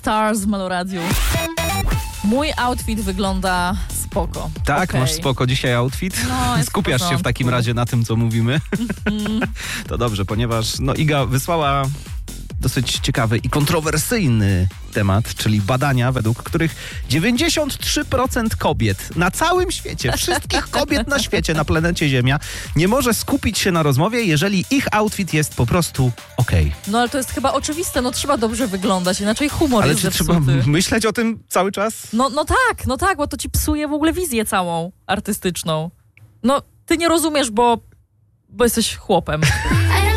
Stars w Meloradiu. Mój outfit wygląda spoko. Tak, okay. Masz spoko dzisiaj outfit? No, jest Skupiasz się w takim razie na tym, co mówimy? To dobrze, ponieważ Iga wysłała dosyć ciekawy i kontrowersyjny temat, czyli badania, według których 93% kobiet na całym świecie, wszystkich kobiet na świecie, na planecie Ziemia, nie może skupić się na rozmowie, jeżeli ich outfit jest po prostu okej. No ale to jest chyba oczywiste, trzeba dobrze wyglądać, inaczej humor Ale jest czy zepsuty. trzeba myśleć o tym cały czas? No tak, bo to ci psuje w ogóle wizję całą artystyczną. Ty nie rozumiesz, bo jesteś chłopem.